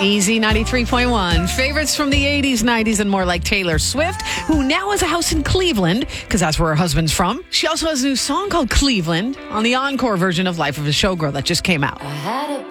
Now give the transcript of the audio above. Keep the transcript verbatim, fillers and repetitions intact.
Easy ninety-three point one. Favorites from the eighties, nineties, and more, like Taylor Swift, who now has a house in Cleveland because that's where her husband's from. She also has a new song called Cleveland on the encore version of Life of a Showgirl that just came out. I had a